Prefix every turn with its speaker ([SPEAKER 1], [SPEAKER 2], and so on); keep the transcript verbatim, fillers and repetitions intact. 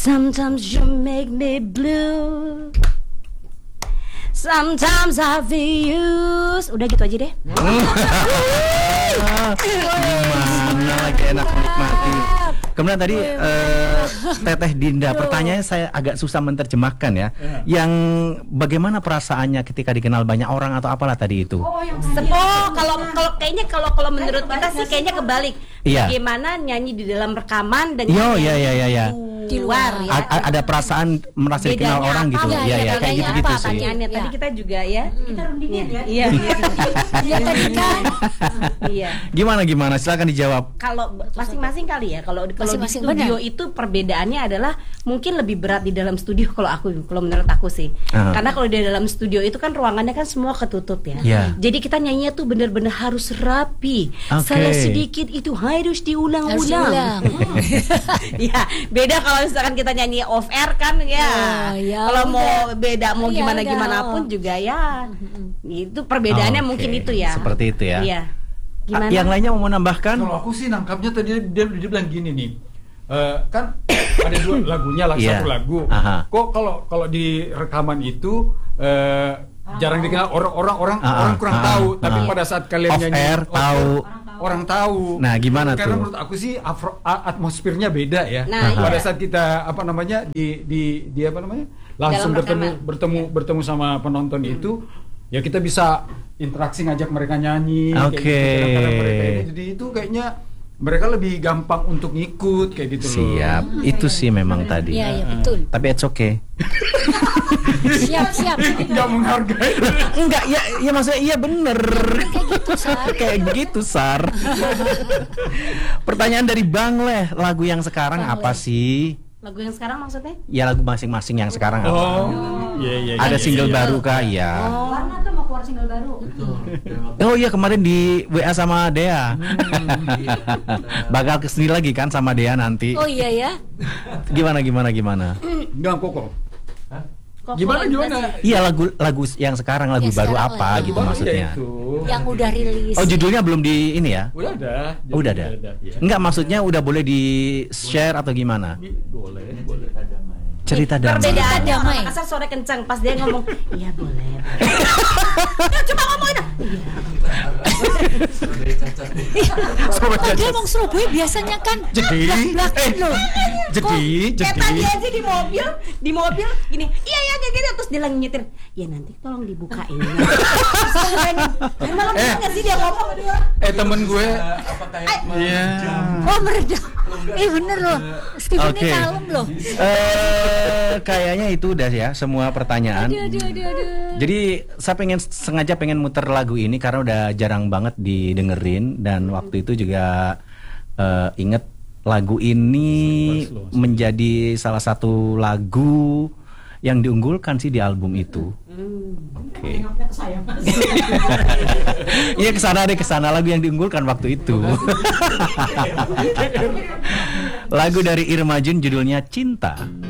[SPEAKER 1] Sometimes you make me blue, sometimes I feel used. Udah gitu aja deh.
[SPEAKER 2] Gimana lagi enak menikmati. Kemudian tadi uh, Teteh Dinda, pertanyaannya saya agak susah menerjemahkan ya. Yang bagaimana perasaannya ketika dikenal banyak orang atau apalah tadi itu?
[SPEAKER 1] Oh, Sepo, kalau kalau kayaknya kalau kalau menurut kita sih kayaknya kebalik.
[SPEAKER 2] Iya.
[SPEAKER 1] Bagaimana nyanyi di dalam rekaman dan
[SPEAKER 2] Yo,
[SPEAKER 1] nyanyi
[SPEAKER 2] ya ya ya ya.
[SPEAKER 1] di luar ya.
[SPEAKER 2] A- a- ada perasaan merasa dikenal
[SPEAKER 1] Bedanya
[SPEAKER 2] orang
[SPEAKER 1] apa?
[SPEAKER 2] gitu.
[SPEAKER 1] Ya,
[SPEAKER 2] Iya ya,
[SPEAKER 1] ya,
[SPEAKER 2] kayak
[SPEAKER 1] bedanya
[SPEAKER 2] gitu-gitu
[SPEAKER 1] apa
[SPEAKER 2] sih.
[SPEAKER 1] pertanyaannya tadi kita juga ya. Kita rundingin ya. Iya.
[SPEAKER 3] Ya tadi kan.
[SPEAKER 1] Iya.
[SPEAKER 2] Gimana gimana? Silakan dijawab.
[SPEAKER 1] Kalau masing-masing kali ya, kalau kalau di
[SPEAKER 3] Masing-masing,
[SPEAKER 1] studio
[SPEAKER 3] benar.
[SPEAKER 1] itu perbedaannya adalah mungkin lebih berat di dalam studio kalau aku kalau menurut aku sih.
[SPEAKER 2] Uh-huh.
[SPEAKER 1] Karena kalau di dalam studio itu kan ruangannya kan semua ketutup ya.
[SPEAKER 2] Yeah.
[SPEAKER 1] Jadi kita nyanyinya tuh benar-benar harus rapi.
[SPEAKER 2] Oke.
[SPEAKER 1] Salah sedikit itu harus
[SPEAKER 3] Harus
[SPEAKER 1] diulang-ulang.
[SPEAKER 3] diulang.
[SPEAKER 1] Ya, beda kalau misalkan kita nyanyi off air kan ya.
[SPEAKER 3] Oh, ya
[SPEAKER 1] kalau
[SPEAKER 3] udah.
[SPEAKER 1] mau beda mau
[SPEAKER 3] Ya
[SPEAKER 1] gimana
[SPEAKER 3] udah,
[SPEAKER 1] gimana
[SPEAKER 3] oh.
[SPEAKER 1] pun juga ya. Itu perbedaannya
[SPEAKER 2] Oke,
[SPEAKER 1] mungkin itu ya.
[SPEAKER 2] seperti itu ya.
[SPEAKER 1] Iya.
[SPEAKER 2] A- Yang lainnya mau menambahkan?
[SPEAKER 4] Kalau aku sih nangkapnya tadi dia, dia bilang gini nih, eh, kan ada dua lagunya lah,
[SPEAKER 2] Iya.
[SPEAKER 4] satu lagu.
[SPEAKER 2] Aha.
[SPEAKER 4] Kok kalau kalau di rekaman itu eh, jarang dikenal orang-orang orang
[SPEAKER 2] Ah,
[SPEAKER 4] orang kurang
[SPEAKER 2] ah,
[SPEAKER 4] tahu,
[SPEAKER 2] ah,
[SPEAKER 4] tapi
[SPEAKER 2] ah.
[SPEAKER 4] pada saat kalian
[SPEAKER 2] Off
[SPEAKER 4] nyanyi
[SPEAKER 2] air,
[SPEAKER 4] off
[SPEAKER 2] tahu.
[SPEAKER 4] orang tahu.
[SPEAKER 2] Nah, gimana
[SPEAKER 4] Karena
[SPEAKER 2] tuh?
[SPEAKER 4] menurut aku sih afro, a- atmosfernya beda ya.
[SPEAKER 1] Nah,
[SPEAKER 4] pada
[SPEAKER 1] iya.
[SPEAKER 4] saat kita apa namanya di di di apa namanya langsung
[SPEAKER 1] Dalam
[SPEAKER 4] bertemu
[SPEAKER 1] rekaman.
[SPEAKER 4] bertemu bertemu sama penonton itu, ya kita bisa interaksi ngajak mereka nyanyi. kayak
[SPEAKER 2] Oke.
[SPEAKER 4] gitu. Kadang-kadang mereka ini, jadi itu kayaknya mereka lebih gampang untuk ngikut kayak gitu loh.
[SPEAKER 2] Siap, itu sih memang tadi.
[SPEAKER 3] Iya, iya betul.
[SPEAKER 2] Tapi it's okay.
[SPEAKER 3] Siap, siap.
[SPEAKER 4] Nggak menghargai.
[SPEAKER 2] Enggak, ya, ya maksudnya iya bener.
[SPEAKER 3] Kayak gitu, Sar.
[SPEAKER 2] Kayak gitu, Sar. Pertanyaan dari Bang Leh, lagu yang sekarang
[SPEAKER 3] Bang
[SPEAKER 2] apa
[SPEAKER 3] Leh.
[SPEAKER 2] sih?
[SPEAKER 1] Lagu yang sekarang maksudnya?
[SPEAKER 2] Ya lagu masing-masing yang sekarang apa?
[SPEAKER 4] Oh, iya iya.
[SPEAKER 2] Ada
[SPEAKER 4] iya,
[SPEAKER 2] single
[SPEAKER 4] iya.
[SPEAKER 2] baru kah? Iya.
[SPEAKER 1] Warna tuh mau keluar single baru.
[SPEAKER 2] Oh iya, kemarin di W A sama Dea. Bakal kesini lagi kan sama Dea nanti.
[SPEAKER 3] Oh iya ya.
[SPEAKER 2] Gimana gimana gimana?
[SPEAKER 4] Enggak kok kok.
[SPEAKER 1] Kok
[SPEAKER 4] Gimana
[SPEAKER 1] kalau
[SPEAKER 4] gimana?
[SPEAKER 2] Iya, lagu lagu yang sekarang lagu
[SPEAKER 3] Yang
[SPEAKER 2] baru
[SPEAKER 3] sekarang
[SPEAKER 2] apa
[SPEAKER 3] lagi.
[SPEAKER 2] gitu
[SPEAKER 4] Oh,
[SPEAKER 2] maksudnya.
[SPEAKER 4] iya itu.
[SPEAKER 3] Yang udah rilis.
[SPEAKER 2] Oh, judulnya belum di ini ya?
[SPEAKER 4] Udah ada.
[SPEAKER 2] Oh, udah ada.
[SPEAKER 4] ya.
[SPEAKER 2] Enggak, maksudnya udah boleh di share atau gimana?
[SPEAKER 4] Boleh, boleh.
[SPEAKER 2] Cerita damai.
[SPEAKER 1] Perbedaannya
[SPEAKER 3] Damai.
[SPEAKER 1] orang Makassar sore kencang pas dia ngomong, iya boleh. Coba ngomongin.
[SPEAKER 2] Sobat
[SPEAKER 3] Kok dia
[SPEAKER 2] Cacat.
[SPEAKER 3] ngomong Surabaya biasanya kan
[SPEAKER 2] Jadi,
[SPEAKER 3] belak-belakan
[SPEAKER 2] eh,
[SPEAKER 3] loh.
[SPEAKER 2] jadi,
[SPEAKER 1] Kayak
[SPEAKER 2] jadi.
[SPEAKER 1] tadi aja di mobil, di mobil gini, iya ya kayak gitu terus dia lagi nyetir. Ya nanti tolong dibukain. Emang
[SPEAKER 4] Eh.
[SPEAKER 1] nggak sih dia ngomong dia?
[SPEAKER 4] Eh temen gue. Iya.
[SPEAKER 3] Oh meredah. Eh bener loh. Steven
[SPEAKER 2] Oke.
[SPEAKER 3] ini kalem loh.
[SPEAKER 2] Eh, kayaknya itu udah ya semua pertanyaan.
[SPEAKER 3] Aduh, aduh, aduh, aduh.
[SPEAKER 2] Jadi saya pengen sengaja pengen muter lagu ini karena udah jarang banget didengerin dan waktu itu juga eh, inget lagu ini menjadi salah satu lagu yang diunggulkan sih di album itu. Oke. Iya kesana deh kesana lagu yang diunggulkan waktu itu. Lagu dari Irma Jun judulnya Cinta.